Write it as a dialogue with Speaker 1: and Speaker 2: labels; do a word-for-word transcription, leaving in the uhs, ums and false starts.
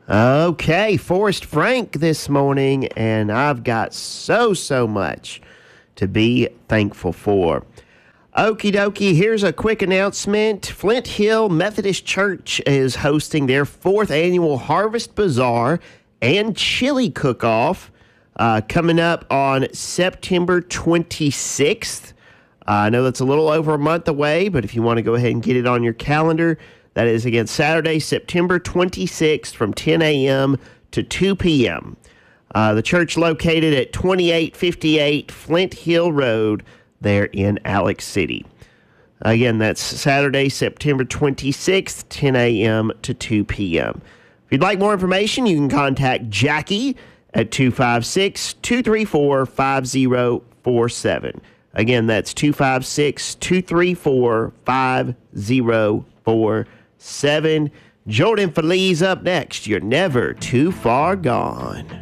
Speaker 1: Okay, Forrest Frank this morning, and I've got so, so much to be thankful for. Okie dokie, here's a quick announcement. Flint Hill Methodist Church is hosting their fourth annual Harvest Bazaar and Chili Cook-Off uh, coming up on September twenty-sixth. Uh, I know that's a little over a month away, but if you want to go ahead and get it on your calendar, that is, again, Saturday, September twenty-sixth from ten a.m. to two p.m. Uh, the church located at twenty-eight fifty-eight Flint Hill Road there in Alex City. Again, that's Saturday, September twenty-sixth, ten a.m. to two p.m. If you'd like more information, you can contact Jackie at two five six, two three four, five zero four seven. Again, that's two five six, two three four, five zero four seven. Jordan Feliz up next. You're never too far gone.